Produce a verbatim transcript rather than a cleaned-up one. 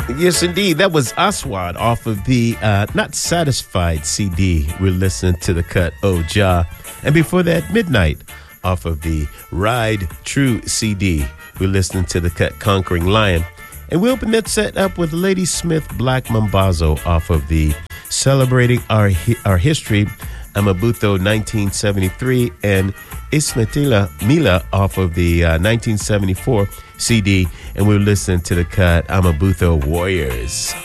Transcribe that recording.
Yes, indeed. That was Aswad off of the uh, Not Satisfied C D. We're listening to the cut Oh Jah. And before that, Midnight off of the Ride True C D. We're listening to the cut Conquering Lion. And we open that set up with Lady Smith Black Mambazo off of the Celebrating Our Our History, Amabuto nineteen seventy-three, and Ismetila Mila off of the uh, nineteen seventy-four C D. And we're listening to the cut Amabuto Warriors.